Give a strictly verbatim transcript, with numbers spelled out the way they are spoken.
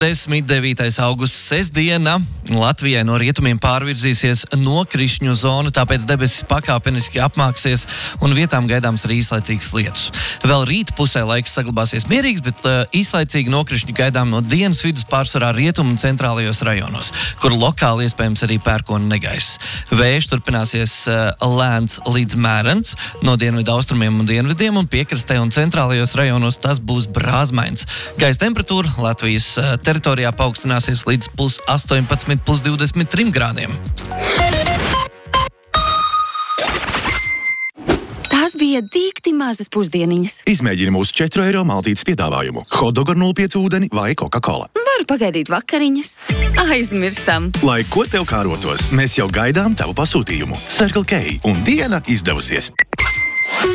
desmit devītais augusts sestdiena. Latvijai no rietumiem pārvirzīsies nokrišņu zona, tāpēc debesis pakāpeniski apmāksies un vietām gaidāms arī īslaicīgs lietus. Vēl rīta pusē laiks saglabāsies mierīgs, bet uh, īslaicīgi nokrišņi gaidām no dienas vidus pārsvarā rietumu un centrālajos rajonos, kur lokāli iespējams arī pērkona negaiss. Vējš turpināsies uh, lēns līdz mērens no dienvidu austrumiem un dienvidiem, un piekrastē un centrālajos rajonos tas būs brāzmains. Gaisa temperatūra Latvijas uh, teritorijā paaugstināsies līdz plus astoņpadsmit, plus divdesmit trim grādiem. Tās bija dīkti mazas pusdieniņas. Izmēģini mūsu četru eiro maltītes piedāvājumu. Hotdog ar nulle pieci ūdeni vai Coca-Cola. Varu pagaidīt vakariņas. Aizmirstam. Lai ko tev kārotos, mēs jau gaidām tavu pasūtījumu. Circle K un diena izdevusies.